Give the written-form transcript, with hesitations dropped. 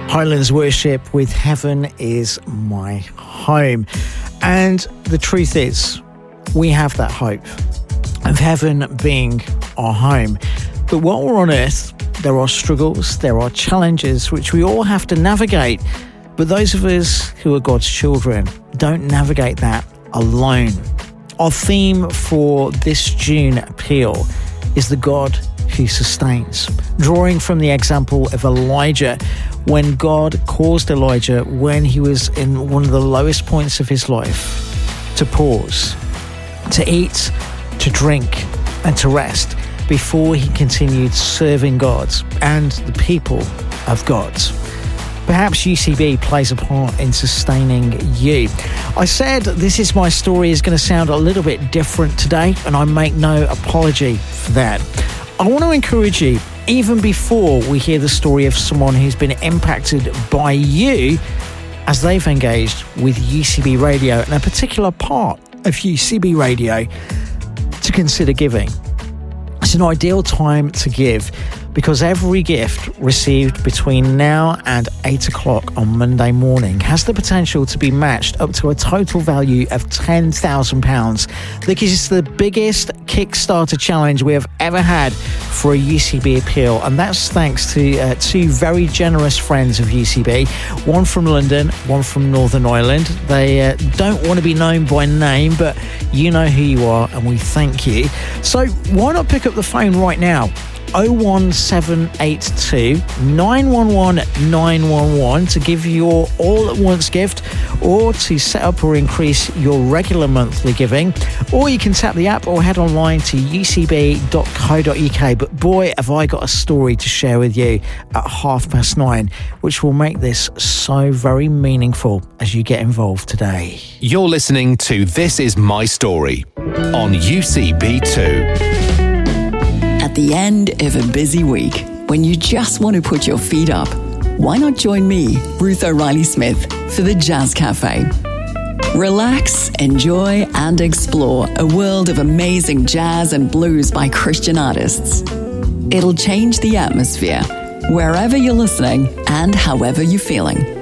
Highlands Worship with Heaven is My Home. And the truth is, we have that hope of heaven being our home. But while we're on earth, there are struggles, there are challenges which we all have to navigate. But those of us who are God's children don't navigate that alone. Our theme for this June appeal is the God who sustains, drawing from the example of Elijah, when God caused Elijah, when he was in one of the lowest points of his life, to pause, to eat, to drink, and to rest before he continued serving God and the people of God. Perhaps UCB plays a part in sustaining you. I said This Is My Story is going to sound a little bit different today, and I make no apology for that. I want to encourage you, even before we hear the story of someone who's been impacted by you as they've engaged with UCB Radio and a particular part of UCB Radio, to consider giving. It's an ideal time to give because every gift received between now and 8 o'clock on Monday morning has the potential to be matched up to a total value of £10,000. This is the biggest Kickstarter challenge we have ever had for a UCB appeal, and that's thanks to two very generous friends of UCB, one from London, one from Northern Ireland. They don't want to be known by name, but you know who you are, and we thank you. So why not pick up the phone right now? 01782 911 911 to give your all-at-once gift, or to set up or increase your regular monthly giving. Or you can tap the app or head online to ucb.co.uk. But boy, have I got a story to share with you at 9:30, which will make this so very meaningful as you get involved today. You're listening to This Is My Story on UCB2. At the end of a busy week, when you just want to put your feet up, why not join me, Ruth O'Reilly-Smith, for the Jazz Cafe? Relax, enjoy, and explore a world of amazing jazz and blues by Christian artists. It'll change the atmosphere, wherever you're listening and however you're feeling.